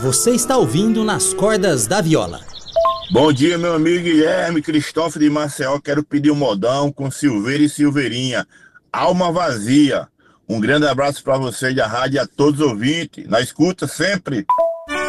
Você está ouvindo Nas Cordas da Viola. Bom dia, meu amigo Guilherme Cristóvão de Maceió. Quero pedir um modão com Silveira e Silveirinha. Alma Vazia. Um grande abraço para você da rádio e a todos os ouvintes. Na escuta sempre.